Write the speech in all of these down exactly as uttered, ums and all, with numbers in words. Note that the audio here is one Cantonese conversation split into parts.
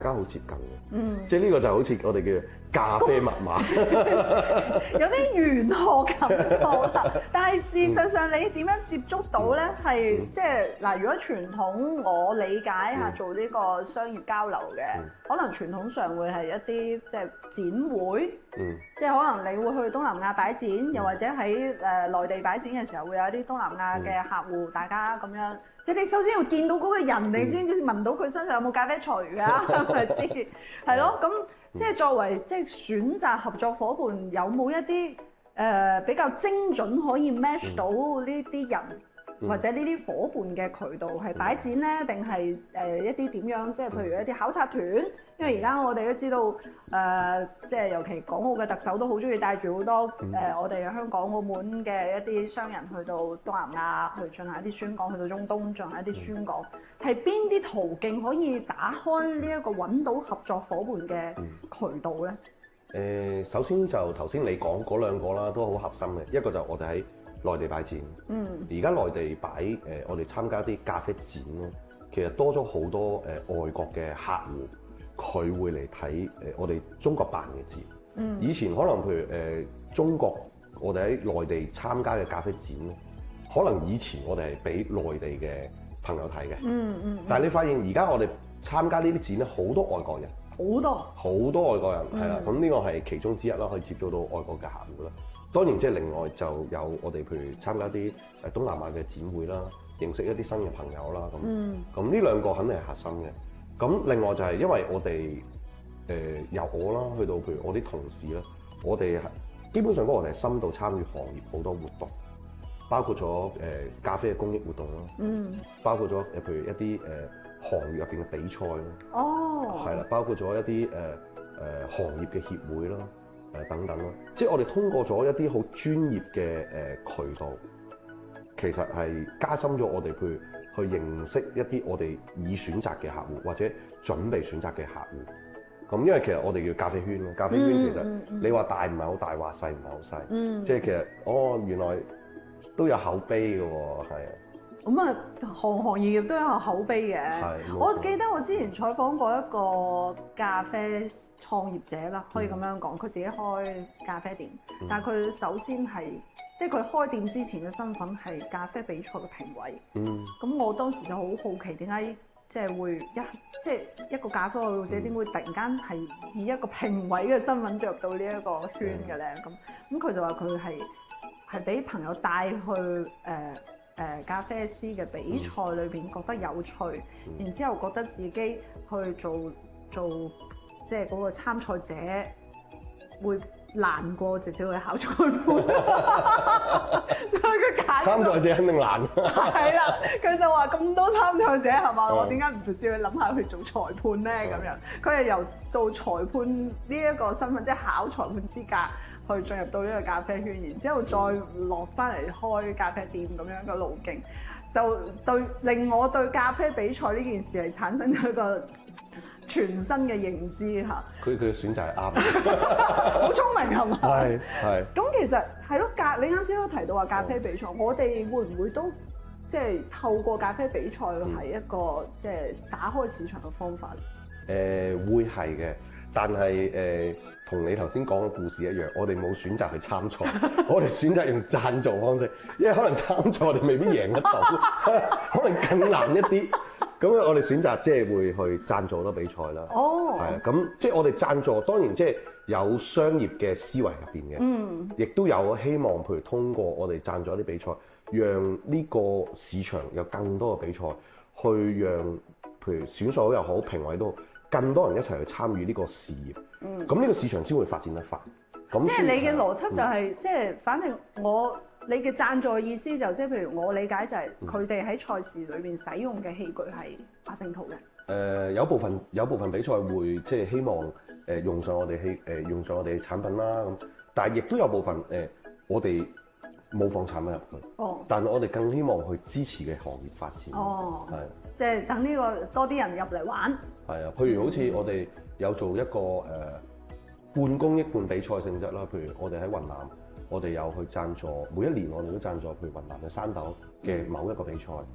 家好接近嘅， 嗯， 即係呢個就好似我哋嘅咖啡密碼， 有啲玄學感覺啦。但係事實上你點樣接觸到咧？係即係嗱，如果傳統我理解下做呢個商業交流嘅，可能傳統上會係一啲即係展會， 嗯， 即係可能你會去東南亞擺展，又或者喺誒內地擺展嘅時候會有一啲東南亞嘅客戶，大家咁樣。即係你首先要見到嗰個人，你先至聞到佢身上有冇咖啡除㗎，係咪先？係咯，咁即係作為即係選擇合作伙伴，有冇一啲誒、呃、比較精準可以 match 到呢啲人、嗯、或者呢啲伙伴嘅渠道係擺展咧，定係誒一啲點樣？即係譬如一啲考察團，因為而家我哋都知道誒、呃，即係尤其港澳嘅特首都好中意帶住好多誒、呃、我哋香港、澳門嘅一啲商人去到東南亞去進行一啲宣講，去到中東進行一啲宣講，係邊啲途徑可以打開呢一個揾到合作伙伴嘅渠道咧？ 誒、呃，首先就頭先你講嗰兩個啦，都好合心嘅。一個就我哋喺內地擺展，嗯，而家內地擺誒、呃，我哋參加啲咖啡展咧，其實多咗好多誒、呃、外國嘅客戶。佢會嚟睇誒我哋中國辦嘅展，嗯，以前可能譬如誒、呃、中國我哋喺內地參加嘅咖啡展咧，可能以前我哋係俾內地嘅朋友睇嘅，嗯嗯，但係你發現而家我哋參加呢啲展咧，好多外國人， 好多好多外國人係啦，咁呢個係其中之一啦，可以接觸到外國嘅客戶啦。當然即係另外就有我哋譬如參加啲誒東南亞嘅展會啦，認識一啲新嘅朋友啦，咁咁呢兩個肯定係核心嘅。咁另外就係因為我哋誒、呃、由我啦，去到譬如我啲同事啦，我哋基本上嗰個係深度參與行業好多活動，包括咗誒、呃、咖啡嘅公益活動啦，嗯，包括咗誒譬如一啲誒、呃、行業入邊嘅比賽啦，哦，係啦，包括咗一啲誒誒行業嘅協會啦，誒、呃、等等啦，即係我哋通過咗一啲好專業嘅誒、呃、渠道，其實係加深咗我哋譬如去認識一啲我哋已選擇嘅客戶，或者準備選擇嘅客戶。咁因為其實我哋叫咖啡圈啦，咖啡圈其實你話大唔係好大，話細唔係好細。嗯，即係其實哦，原來都有口碑嘅喎，係啊。 咁啊，行行業業都有口碑嘅。係。我記得我之前採訪過一個咖啡創業者啦，可以咁樣講，佢、嗯、自己開咖啡店，嗯、但係佢首先係。即係佢開店之前嘅身份係咖啡比賽嘅評委，咁、嗯、我當時就好好奇點解即係會一即係一個咖啡愛好者點會突然間係以一個評委嘅身份進入到呢一個圈嘅咧？咁咁佢就話佢係係俾朋友帶去誒誒、呃呃、咖啡師嘅比賽裏邊覺得有趣，嗯、然之後覺得自己去做做即係嗰個參賽者會難過直接去考裁判，所以佢揀參賽者肯定難。 係啦，佢就話咁多參賽者係嘛，我點解唔直接去諗下去做裁判咧？咁樣佢係由做裁判呢一個身份，即係考裁判資格，去進入到呢個咖啡圈，然之後再落翻嚟開咖啡店咁樣嘅路徑，就對令我對咖啡比賽呢件事係產生咗一個全新嘅認知嚇，佢佢嘅選擇係啱嘅， 好聰明係嘛？ 係係。 咁其實係咯，咖你啱先都提到話咖啡比賽，嗯、我哋會唔會都即係、就是、透過咖啡比賽係一個即係、就是、打開市場嘅方法？ 誒、呃、會係嘅，但係誒同你頭先講嘅故事一樣，我哋冇選擇去參賽，我哋選擇用贊助方式，因為可能參賽我哋未必贏得到，可能更難一啲。咁我哋選擇即係會去贊助好多比賽啦。哦，係啊，咁即係我哋贊助，當然即係有商業嘅思維入邊嘅，嗯，亦都有希望，譬如通過我哋贊助一啲比賽，讓呢個市場有更多嘅比賽，去讓譬如選手又好，評委都好，更多人一齊去參與呢個事業。嗯，咁呢個市場先會發展得快。咁即係你嘅邏輯就係、是，即係、嗯、反正我。你嘅贊助意思就即係譬如我理解就係佢哋喺賽事裏邊使用嘅器具係百勝圖嘅。誒、 呃、有部分有部分比賽會即係希望誒用上我哋器誒用上我哋嘅產品啦咁，但係亦都有部分誒、呃、我哋冇放產品入去。哦。但係我哋更希望去支持嘅行業發展。哦。係。即係等呢個多啲人入嚟玩。係啊，譬如好似我哋有做一個誒、呃、半公益半比賽性質啦，譬如我哋喺雲南。我哋有去贊助，每一年我哋都贊助，譬如雲南嘅山豆嘅某一個比賽。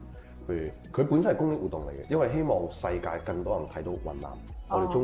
譬如佢本身係公益活動嚟嘅，因為希望世界更多人睇到雲南，我哋中